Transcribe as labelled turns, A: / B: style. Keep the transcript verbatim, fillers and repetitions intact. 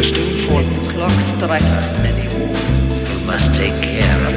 A: listening for
B: The clock strikes many more.
C: You must take care of